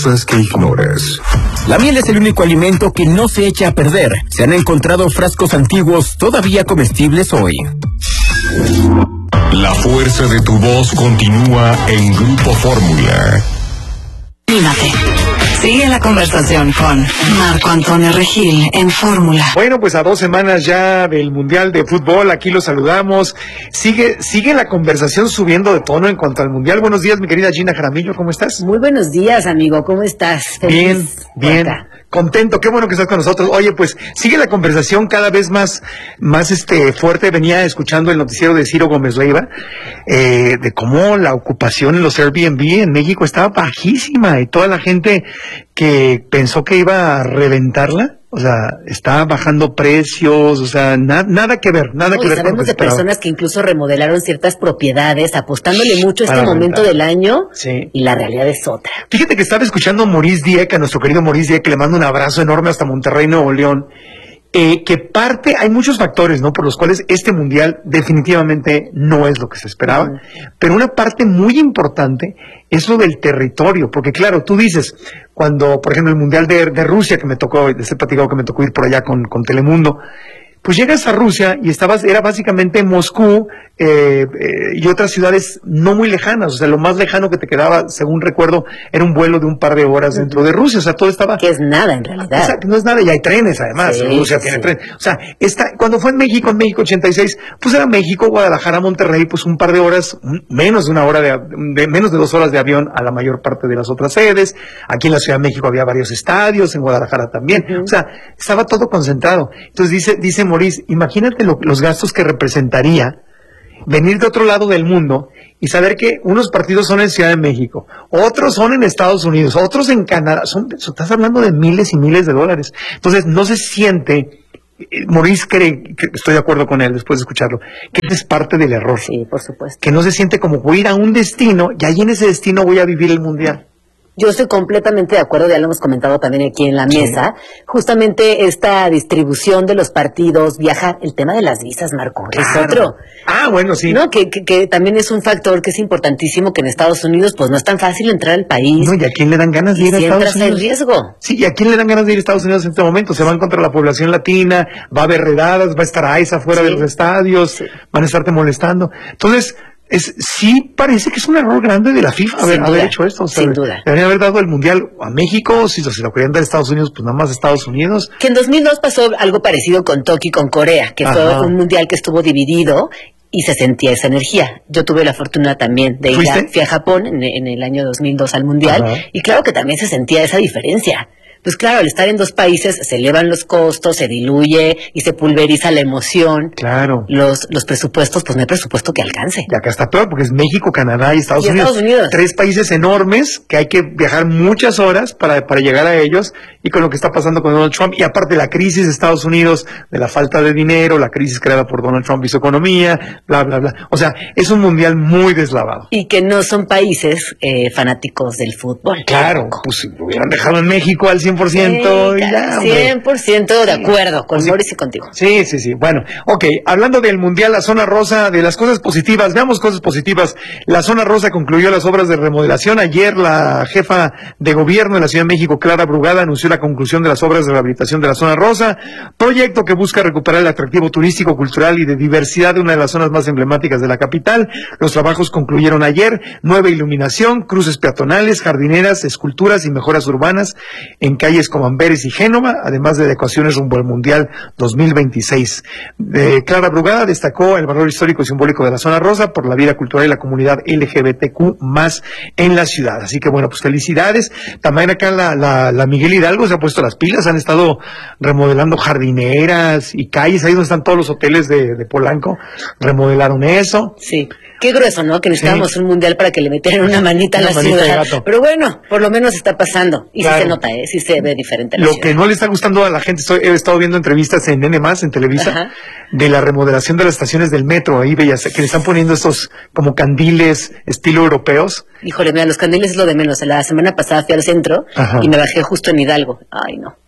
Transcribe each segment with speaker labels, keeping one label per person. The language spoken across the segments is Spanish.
Speaker 1: Cosas que ignoras.
Speaker 2: La miel es el único alimento que no se echa a perder. Se han encontrado frascos antiguos todavía comestibles hoy.
Speaker 1: La fuerza de tu voz continúa en Grupo Fórmula.
Speaker 3: Anímate. Sigue la conversación con Marco Antonio Regil en Fórmula.
Speaker 4: Bueno, pues a 2 semanas ya del Mundial de Fútbol, aquí los saludamos. Sigue la conversación subiendo de tono en cuanto al Mundial. Buenos días, mi querida Gina Jaramillo, ¿cómo estás?
Speaker 5: Muy buenos días, amigo, ¿cómo estás?
Speaker 4: Bien. Contento, qué bueno que estás con nosotros. Oye, pues sigue la conversación cada vez más fuerte. Venía escuchando el noticiero de Ciro Gómez Leiva, de cómo la ocupación en los Airbnb en México estaba bajísima y toda la gente que pensó que iba a reventarla, o sea, está bajando precios, o sea, nada que ver.
Speaker 5: Sabemos de personas que incluso remodelaron ciertas propiedades, apostándole mucho a este momento del año,
Speaker 4: sí.
Speaker 5: Y la realidad es otra.
Speaker 4: Fíjate que estaba escuchando a Maurice Dieck, a nuestro querido Maurice Dieck, que le mando un abrazo enorme hasta Monterrey, Nuevo León, hay muchos factores, ¿no?, por los cuales este mundial definitivamente no es lo que se esperaba, pero una parte muy importante es lo del territorio, porque claro, tú dices, cuando, por ejemplo, el mundial de Rusia, que me tocó, de ese platicado que me tocó ir por allá con Telemundo, pues llegas a Rusia y era básicamente Moscú y otras ciudades no muy lejanas, o sea, lo más lejano que te quedaba, según recuerdo, era un vuelo de un par de horas dentro de Rusia, o sea, todo estaba...
Speaker 5: Que es nada en realidad.
Speaker 4: O sea, que no es nada, y hay trenes además,
Speaker 5: sí,
Speaker 4: Rusia tiene trenes. O sea, cuando fue en México 86, pues era México, Guadalajara, Monterrey, pues un par de horas, menos de una hora, menos de 2 horas de avión a la mayor parte de las otras sedes. Aquí en la Ciudad de México había varios estadios, en Guadalajara también, o sea, estaba todo concentrado. Entonces dice Maurice, imagínate los gastos que representaría venir de otro lado del mundo y saber que unos partidos son en Ciudad de México, otros son en Estados Unidos, otros en Canadá, estás hablando de miles y miles de dólares. Entonces no se siente, Maurice cree, que estoy de acuerdo con él después de escucharlo, que es parte del error.
Speaker 5: Sí, por supuesto.
Speaker 4: Que no se siente como voy a ir a un destino y ahí en ese destino voy a vivir el mundial.
Speaker 5: Yo estoy completamente de acuerdo, ya lo hemos comentado también aquí en la mesa, justamente esta distribución de los partidos, viajar, el tema de las visas, Marco,
Speaker 4: claro.
Speaker 5: Es otro.
Speaker 4: Ah, bueno, sí.
Speaker 5: No, que también es un factor que es importantísimo, que en Estados Unidos pues no es tan fácil entrar al país.
Speaker 4: No, ¿y a quién le dan ganas de ir a Estados Unidos?
Speaker 5: Hay riesgo.
Speaker 4: Sí, ¿y a quién le dan ganas de ir a Estados Unidos en este momento? Se van contra la población latina, va a haber redadas, va a estar ICE afuera de los estadios, van a estarte molestando. Entonces... sí parece que es un error grande de la FIFA haber hecho esto. O sea,
Speaker 5: sin duda.
Speaker 4: Deberían haber dado el Mundial a México, si lo querían dar a Estados Unidos, pues nada más a Estados Unidos.
Speaker 5: Que en 2002 pasó algo parecido con Tokio y con Corea, que fue un Mundial que estuvo dividido y se sentía esa energía. Yo tuve la fortuna también de fui a Japón en el año 2002 al Mundial, y claro que también se sentía esa diferencia. Pues claro, al estar en 2 países se elevan los costos, se diluye y se pulveriza la emoción.
Speaker 4: Claro.
Speaker 5: Los presupuestos, pues no hay presupuesto que alcance.
Speaker 4: Y acá está peor, porque es México, Canadá y Estados Unidos. 3 países enormes que hay que viajar muchas horas para llegar a ellos, y con lo que está pasando con Donald Trump, y aparte la crisis de Estados Unidos, de la falta de dinero, la crisis creada por Donald Trump y su economía, bla, bla, bla. O sea, es un mundial muy deslavado.
Speaker 5: Y que no son países fanáticos del fútbol.
Speaker 4: Claro, pues lo hubieran dejado en México al 100%.
Speaker 5: Sí,
Speaker 4: y ya,
Speaker 5: 100% de acuerdo con Maurice y contigo.
Speaker 4: Sí. Bueno, ok, hablando del Mundial, la zona rosa, de las cosas positivas, veamos cosas positivas. La zona rosa concluyó las obras de remodelación. Ayer la jefa de gobierno de la Ciudad de México, Clara Brugada, anunció la conclusión de las obras de rehabilitación de la zona rosa, proyecto que busca recuperar el atractivo turístico, cultural y de diversidad de una de las zonas más emblemáticas de la capital. Los trabajos concluyeron ayer: nueva iluminación, cruces peatonales, jardineras, esculturas y mejoras urbanas en calles como Amberes y Génova, además de adecuaciones rumbo al Mundial 2026. Clara Brugada destacó el valor histórico y simbólico de la zona rosa por la vida cultural y la comunidad LGBTQ más en la ciudad. Así que bueno, pues felicidades. También acá la Miguel Hidalgo se ha puesto las pilas, han estado remodelando jardineras y calles, ahí donde están todos los hoteles de Polanco, remodelaron eso.
Speaker 5: Sí. Qué grueso, ¿no? Que necesitábamos un mundial para que le metieran una manita a la ciudad. Pero bueno, por lo menos está pasando. Y claro, sí se nota, sí se ve diferente la
Speaker 4: ciudad.
Speaker 5: Lo
Speaker 4: que no le está gustando a la gente, he estado viendo entrevistas en N+, en Televisa, de la remodelación de las estaciones del metro, ahí bellas, que le están poniendo estos como candiles estilo europeos.
Speaker 5: Híjole, mira, los candiles es lo de menos. La semana pasada fui al centro y me bajé justo en Hidalgo. Ay, no.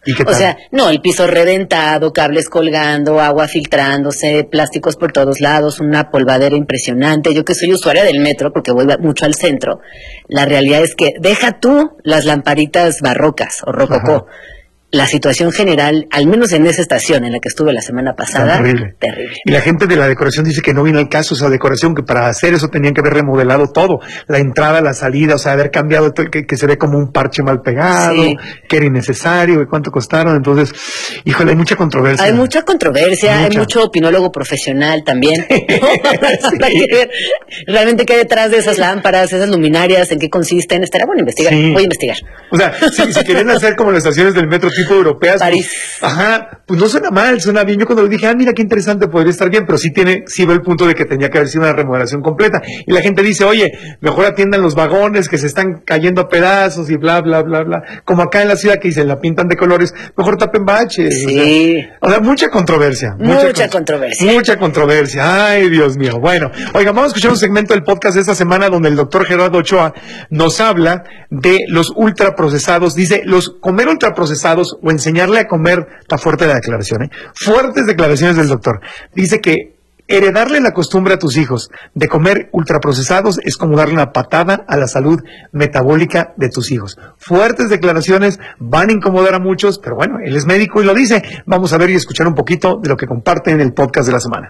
Speaker 4: ¿Y qué tal?
Speaker 5: O sea, no, el piso reventado, cables colgando, agua filtrándose, plásticos por todos lados, una polvadera impresionante. Yo que soy usuaria del metro, porque voy mucho al centro, la realidad es que deja tú las lamparitas barrocas o rococó. Ajá. La situación general, al menos en esa estación en la que estuve la semana pasada, terrible.
Speaker 4: Y la gente de la decoración dice que no vino al caso esa decoración, que para hacer eso tenían que haber remodelado todo, la entrada, la salida, o sea, haber cambiado, que se ve como un parche mal pegado, sí, que era innecesario, que cuánto costaron. Entonces, híjole, hay mucha controversia.
Speaker 5: Hay mucha controversia, hay mucho opinólogo profesional también. Sí. Habrá que ver realmente qué hay detrás de esas lámparas, esas luminarias, en qué consisten. Estaría bueno investigar, sí. Voy a investigar.
Speaker 4: O sea, si quieren hacer como las estaciones del metro tipo europeas,
Speaker 5: París.
Speaker 4: Pues, ajá, pues no suena mal, suena bien. Yo cuando lo dije, mira qué interesante, podría estar bien, pero sí ve el punto de que tenía que haber sido una remodelación completa. Y la gente dice, oye, mejor atiendan los vagones que se están cayendo a pedazos y bla, bla, bla, bla. Como acá en la ciudad que dicen, la pintan de colores, mejor tapen baches.
Speaker 5: Sí.
Speaker 4: O sea, mucha controversia.
Speaker 5: Mucha controversia.
Speaker 4: Mucha controversia. Ay, Dios mío. Bueno, oiga, vamos a escuchar un segmento del podcast de esta semana donde el doctor Gerardo Ochoa nos habla de los ultraprocesados. Dice, comer ultraprocesados o enseñarle a comer, está fuerte la declaración, fuertes declaraciones del doctor. Dice que heredarle la costumbre a tus hijos de comer ultraprocesados es como darle una patada a la salud metabólica de tus hijos. Fuertes declaraciones, van a incomodar a muchos, pero bueno, él es médico y lo dice. Vamos a ver y escuchar un poquito de lo que comparte en el podcast de la semana.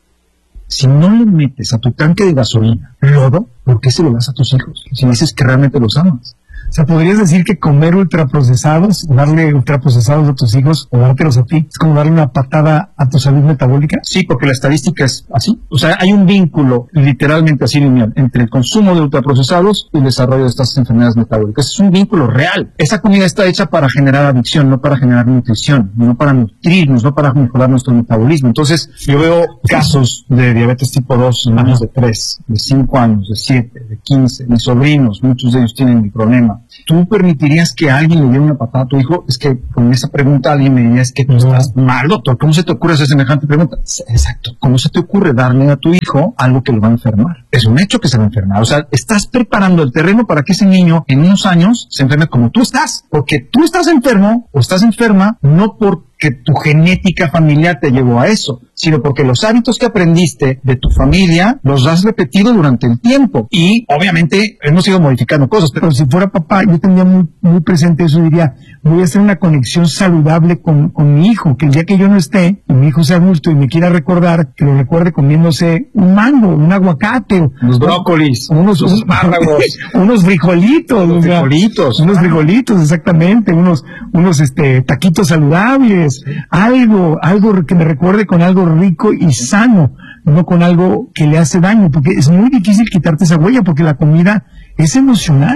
Speaker 6: Si no le metes a tu tanque de gasolina lodo, ¿por qué se lo das a tus hijos? Si dices que realmente los amas.
Speaker 7: O sea, ¿podrías decir que comer ultraprocesados, darle ultraprocesados a tus hijos o dártelos a ti, es como darle una patada a tu salud metabólica?
Speaker 6: Sí, porque la estadística es así. O sea, hay un vínculo literalmente así lineal entre el consumo de ultraprocesados y el desarrollo de estas enfermedades metabólicas. Es un vínculo real. Esa comida está hecha para generar adicción, no para generar nutrición, no para nutrirnos, no para mejorar nuestro metabolismo. Entonces, yo veo casos de diabetes tipo 2 en niños de 3, de 5 años, de 7, de 15, mis sobrinos, muchos de ellos tienen mi problema. ¿Tú permitirías que alguien le diera una patada a tu hijo? Es que con esa pregunta alguien me diría, es que tú estás mal, doctor. ¿Cómo se te ocurre hacer semejante pregunta? Exacto. ¿Cómo se te ocurre darle a tu hijo algo que lo va a enfermar? Es un hecho que se va a enfermar. O sea, estás preparando el terreno para que ese niño en unos años se enferme como tú estás. Porque tú estás enfermo o estás enferma no porque tu genética familiar te llevó a eso, sino porque los hábitos que aprendiste de tu familia los has repetido durante el tiempo. Y obviamente hemos ido modificando cosas.
Speaker 7: Pero si fuera papá, yo tendría muy presente eso, diría, voy a hacer una conexión saludable con mi hijo, que el día que yo no esté, y mi hijo sea adulto y me quiera recordar, que lo recuerde comiéndose un mango, un aguacate,
Speaker 6: unos brócolis,
Speaker 7: unos espárragos, unos frijolitos, unos frijolitos, exactamente, unos taquitos saludables, algo que me recuerde con algo rico y sano, no con algo que le hace daño, porque es muy difícil quitarte esa huella, porque la comida es emocional.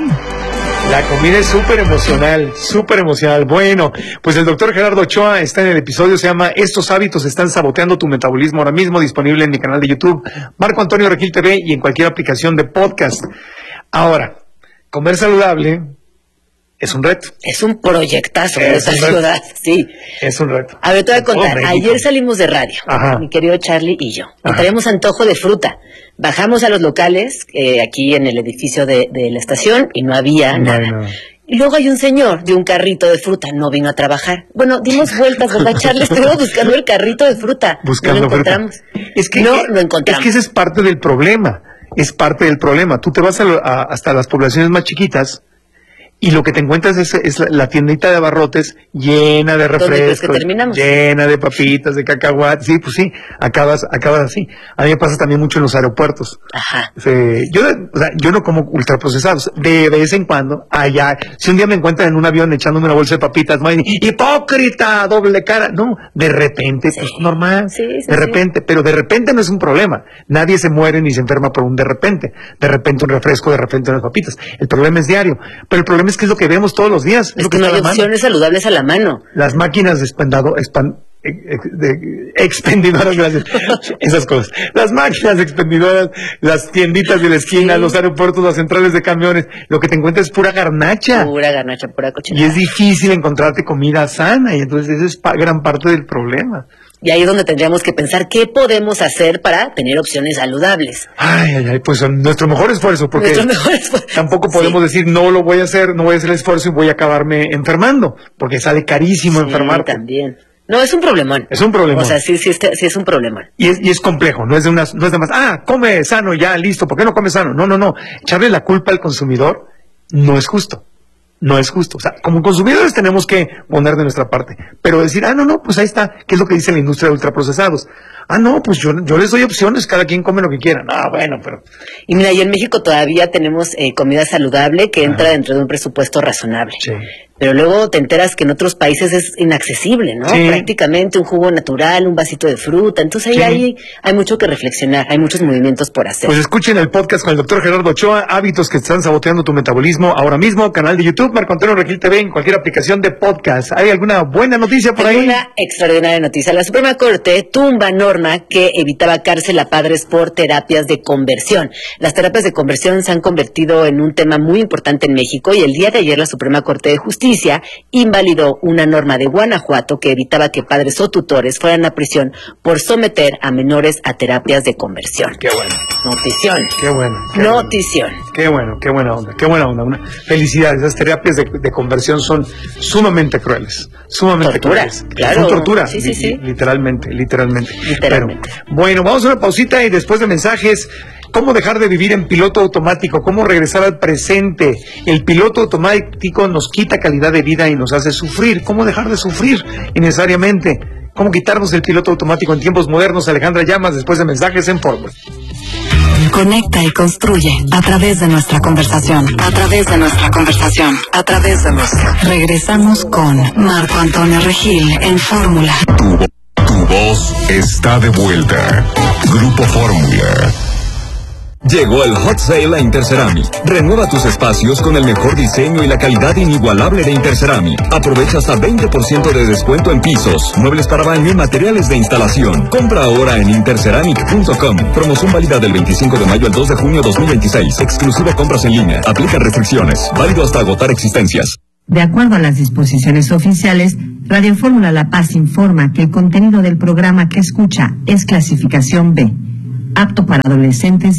Speaker 4: La comida es súper emocional, súper emocional. Bueno, pues el doctor Gerardo Ochoa está en el episodio, se llama Estos hábitos están saboteando tu metabolismo, ahora mismo disponible en mi canal de YouTube, Marco Antonio Regil TV, y en cualquier aplicación de podcast. Ahora, comer saludable es un reto.
Speaker 5: Es un proyectazo de esa ciudad, sí.
Speaker 4: Es un reto.
Speaker 5: A ver, te voy a contar. Ayer salimos de radio, mi querido Charlie y yo. Y traíamos antojo de fruta. Bajamos a los locales, aquí en el edificio de la estación, y no había nada. No. Y luego hay un señor de un carrito de fruta, no vino a trabajar. Bueno, dimos vueltas, ¿verdad, Charlie? Estuvimos buscando el carrito de fruta.
Speaker 4: Buscando
Speaker 5: no lo encontramos.
Speaker 4: Es que,
Speaker 5: no lo encontramos.
Speaker 4: Es que ese es parte del problema. Es parte del problema. Tú te vas hasta las poblaciones más chiquitas, y lo que te encuentras es la tiendita de abarrotes llena de refrescos, llena de papitas, de cacahuates. Sí, pues sí, acabas así. A mí me pasa también mucho en los aeropuertos.
Speaker 5: Ajá.
Speaker 4: Yo no como ultraprocesados. De vez en cuando, si un día me encuentran en un avión echándome una bolsa de papitas, no hay hipócrita, doble cara. No, de repente, pues normal.
Speaker 5: Sí,
Speaker 4: de repente, pero de repente no es un problema. Nadie se muere ni se enferma por un de repente. De repente un refresco, de repente unas papitas. El problema es diario. Pero el problema es que es lo que vemos todos los días.
Speaker 5: Es que no hay opciones saludables a la mano.
Speaker 4: Las máquinas de expendidoras, gracias. Esas cosas. Las máquinas expendidoras, las tienditas de la esquina, los aeropuertos, las centrales de camiones. Lo que te encuentras es pura garnacha.
Speaker 5: Pura garnacha, pura cochinada.
Speaker 4: Y es difícil encontrarte comida sana, y entonces eso es gran parte del problema.
Speaker 5: Y ahí es donde tendríamos que pensar qué podemos hacer para tener opciones saludables.
Speaker 4: Ay, pues nuestro mejor esfuerzo, porque tampoco podemos decir no lo voy a hacer, no voy a hacer el esfuerzo y voy a acabarme enfermando, porque sale carísimo enfermarte.
Speaker 5: También. No, es un problemón.
Speaker 4: Es un problemón.
Speaker 5: O sea, sí es un problemón.
Speaker 4: Y es complejo, no es de más, come sano, ya, listo, ¿por qué no come sano? No. Echarle la culpa al consumidor no es justo. No es justo. O sea, como consumidores tenemos que poner de nuestra parte. Pero decir, no, pues ahí está, ¿qué es lo que dice la industria de ultraprocesados? Pues yo les doy opciones, cada quien come lo que quiera. Bueno, pero...
Speaker 5: Y mira, y en México todavía tenemos comida saludable que entra dentro de un presupuesto razonable. Sí. Pero luego te enteras que en otros países es inaccesible, ¿no? Sí. Prácticamente un jugo natural, un vasito de fruta. Entonces ahí hay mucho que reflexionar, hay muchos movimientos por hacer.
Speaker 4: Pues escuchen el podcast con el doctor Gerardo Ochoa, hábitos que están saboteando tu metabolismo ahora mismo, canal de YouTube, Marco Antonio Regil TV, en cualquier aplicación de podcast. ¿Hay alguna buena noticia por ahí?
Speaker 5: Una extraordinaria noticia. La Suprema Corte tumba norma que evitaba cárcel a padres por terapias de conversión. Las terapias de conversión se han convertido en un tema muy importante en México y el día de ayer la Suprema Corte de Justicia invalidó una norma de Guanajuato que evitaba que padres o tutores fueran a prisión por someter a menores a terapias de conversión.
Speaker 4: Qué bueno.
Speaker 5: Notición.
Speaker 4: Qué bueno.
Speaker 5: Notición.
Speaker 4: Qué buena onda. Felicidades. Esas terapias de conversión son sumamente crueles. Sumamente crueles.
Speaker 5: Claro.
Speaker 4: Son tortura.
Speaker 5: Sí.
Speaker 4: Literalmente. Pero, bueno, vamos a una pausita y después de mensajes. ¿Cómo dejar de vivir en piloto automático? ¿Cómo regresar al presente? El piloto automático nos quita calidad de vida y nos hace sufrir. ¿Cómo dejar de sufrir innecesariamente? ¿Cómo quitarnos el piloto automático en tiempos modernos? Alejandra Llamas, después de mensajes en Fórmula.
Speaker 3: Conecta y construye a través de nuestra conversación. Regresamos con Marco Antonio Regil en Fórmula.
Speaker 1: Tu voz está de vuelta. Grupo Fórmula.
Speaker 8: Llegó el Hot Sale a Interceramic. Renueva tus espacios con el mejor diseño y la calidad inigualable de Interceramic. Aprovecha hasta 20% de descuento en pisos, muebles para baño y materiales de instalación. Compra ahora en interceramic.com. Promoción válida del 25 de mayo al 2 de junio 2026. Exclusiva compras en línea. Aplica restricciones. Válido hasta agotar existencias.
Speaker 9: De acuerdo a las disposiciones oficiales, Radio Fórmula La Paz informa que el contenido del programa que escucha es clasificación B, apto para adolescentes